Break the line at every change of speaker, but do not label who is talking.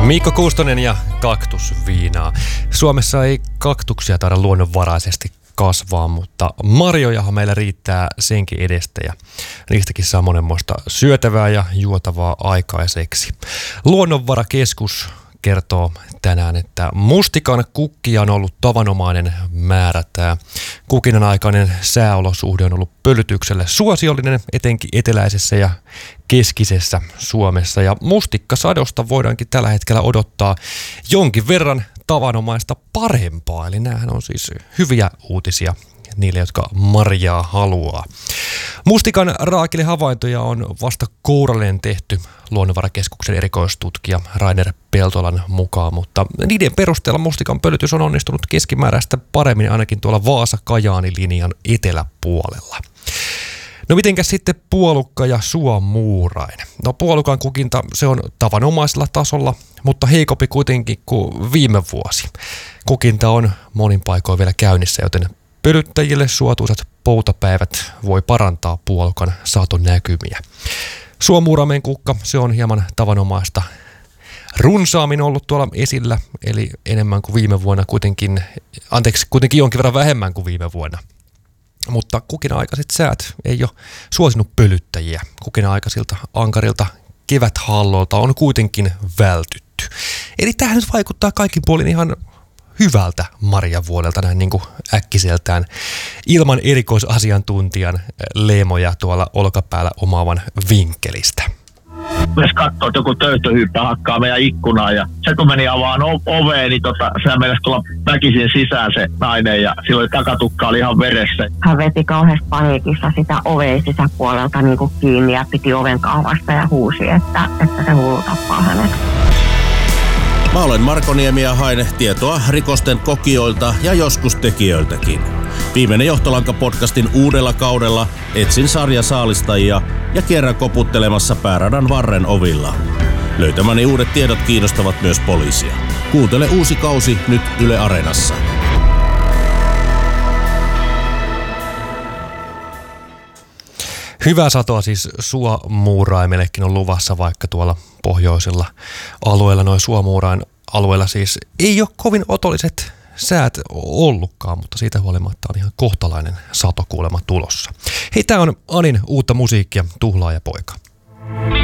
Mikko Kuustonen ja kaktusviinaa. Suomessa ei kaktuksia taida luonnonvaraisesti kasvaa, mutta marjojahan meillä riittää senkin edestä ja niistäkin saa monenmoista syötävää ja juotavaa aikaiseksi. Luonnonvarakeskus kertoo tänään, että mustikan kukkia on ollut tavanomainen määrä. Tämä kukinan aikainen sääolosuhde on ollut pölytykselle suosiollinen etenkin eteläisessä ja keskisessä Suomessa. Ja mustikkasadosta voidaankin tällä hetkellä odottaa jonkin verran tavanomaista parempaa. Eli näähän on siis hyviä uutisia niille, jotka marjaa haluaa. Mustikan raakilehavaintoja on vasta kouralleen tehty Luonnonvarakeskuksen erikoistutkija Rainer Peltolan mukaan, mutta niiden perusteella mustikan pölytys on onnistunut keskimääräistä paremmin ainakin tuolla Vaasa-Kajaani-linjan eteläpuolella. No mitenkäs sitten puolukka ja suomuurain? No puolukan kukinta se on tavanomaisella tasolla, mutta heikompi kuitenkin kuin viime vuosi. Kukinta on monin paikoin vielä käynnissä, joten pölyttäjille suotuisat poutapäivät voi parantaa puolukan satonäkymiä. Suomuuraimen kukka, se on hieman tavanomaista runsaammin ollut tuolla esillä, eli enemmän kuin viime vuonna kuitenkin jonkin verran vähemmän kuin viime vuonna. Mutta kukina-aikaiset säät ei ole suosinut pölyttäjiä. Kukina-aikaisilta ankarilta keväthalloilta on kuitenkin vältytty. Eli tämähän nyt vaikuttaa kaikin puolin ihan hyvältä marjavuodelta näin niin kuin äkkiseltään ilman erikoisasiantuntijan leemoja tuolla olkapäällä omaavan vinkkelistä.
Jos katsoo, että joku töyhtöhyyppä hakkaa meidän ikkunaa ja se kun meni avaan oveen, niin sehän meinasi tulla väkisin sisään se nainen ja silloin takatukka oli ihan veressä.
Hän veti kauheasti paniikissa sitä oveen sisäpuolelta niin kuin kiinni ja piti oven kahvasta ja huusi, että se hullu tappaa hänet.
Mä olen Marko Niemi ja haen tietoa rikosten kokijoilta ja joskus tekijöiltäkin. Viimeinen Johtolanka-podcastin uudella kaudella etsin sarjasaalistajia ja kierrän koputtelemassa pääradan varren ovilla. Löytämäni uudet tiedot kiinnostavat myös poliisia. Kuuntele uusi kausi nyt Yle Areenassa.
Hyvää satoa siis suomuuraimellekin on luvassa, vaikka tuolla pohjoisilla alueilla, noin suomuurain alueilla siis ei ole kovin otolliset säät ollutkaan, mutta siitä huolimatta on ihan kohtalainen sato kuulemma tulossa. Hei, tää on Anin uutta musiikkia, Tuhlaaja poika.